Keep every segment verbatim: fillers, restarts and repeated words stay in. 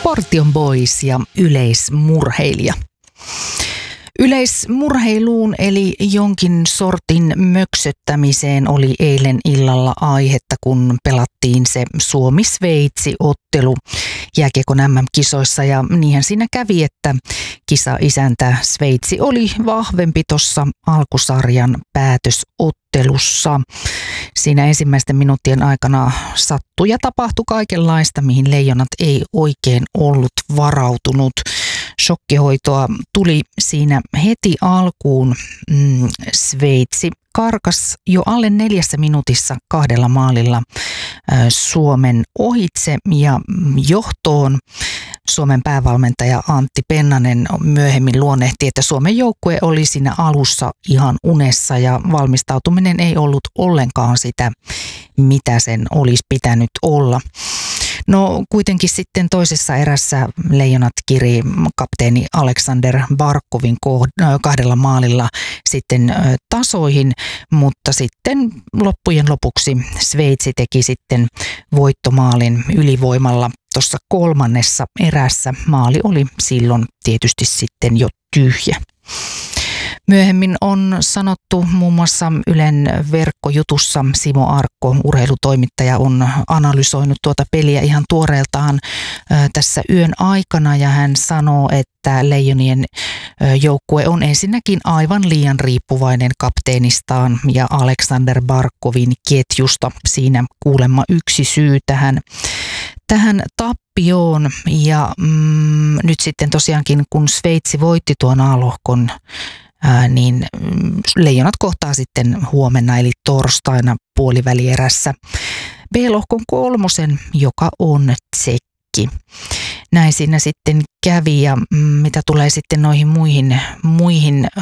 Scorpion Boys ja yleismurheilija. Yleismurheiluun eli jonkin sortin möksöttämiseen oli eilen illalla aihetta, kun pelattiin se Suomi-Sveitsi-ottelu jääkiekon M M-kisoissa. Ja niinhän siinä kävi, että kisa-isäntä Sveitsi oli vahvempi tuossa alkusarjan päätösottelussa. Siinä ensimmäisten minuuttien aikana sattui ja tapahtui kaikenlaista, mihin leijonat ei oikein ollut varautunut. Shokkihoitoa tuli siinä heti alkuun. Mm, Sveitsi karkas jo alle neljässä minuutissa kahdella maalilla äh, Suomen ohitse ja johtoon. Suomen päävalmentaja Antti Pennanen myöhemmin luonnehti, että Suomen joukkue oli siinä alussa ihan unessa ja valmistautuminen ei ollut ollenkaan sitä, mitä sen olisi pitänyt olla. No kuitenkin sitten toisessa erässä leijonat kiri kapteeni Aleksander Barkovin kahdella maalilla sitten tasoihin, mutta sitten loppujen lopuksi Sveitsi teki sitten voittomaalin ylivoimalla tuossa kolmannessa erässä. Maali oli silloin tietysti sitten jo tyhjä. Myöhemmin on sanottu muun muassa Ylen verkkojutussa, Simo Arkko, urheilutoimittaja, on analysoinut tuota peliä ihan tuoreeltaan tässä yön aikana ja hän sanoo, että Leijonien joukkue on ensinnäkin aivan liian riippuvainen kapteenistaan ja Aleksander Barkovin ketjusta. Siinä kuulemma yksi syy tähän, tähän tappioon ja mm, nyt sitten tosiaankin kun Sveitsi voitti tuon A-lohkon, Ää, niin leijonat kohtaa sitten huomenna eli torstaina puolivälierässä B-lohkon kolmosen, joka on Tsekki. Näin siinä sitten kävi ja mitä tulee sitten noihin muihin, muihin ö,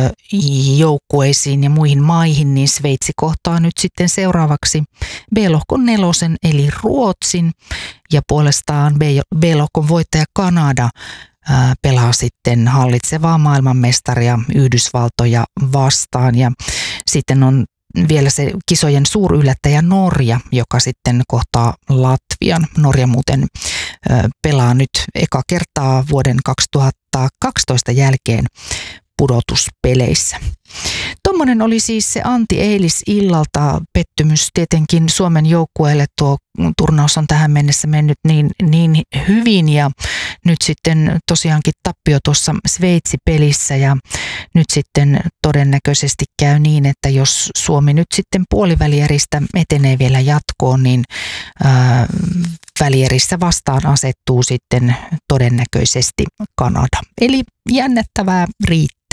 joukkueisiin ja muihin maihin, niin Sveitsi kohtaa nyt sitten seuraavaksi B-lohkon nelosen eli Ruotsin ja puolestaan B-lohkon voittaja Kanada pelaa sitten hallitsevaa maailmanmestaria Yhdysvaltoja vastaan ja sitten on vielä se kisojen suuryllättäjä Norja, joka sitten kohtaa Latvian. Norja muuten pelaa nyt eka kertaa vuoden kaksituhattakaksitoista jälkeen pudotuspeleissä. Tuommoinen oli siis se Antti eilisillalta. Pettymys tietenkin Suomen joukkueelle. Tuo turnaus on tähän mennessä mennyt niin, niin hyvin ja nyt sitten tosiaankin tappio tuossa Sveitsi-pelissä ja nyt sitten todennäköisesti käy niin, että jos Suomi nyt sitten puolivälieristä etenee vielä jatkoon, niin ää, välierissä vastaan asettuu sitten todennäköisesti Kanada. Eli jännättävää riittää.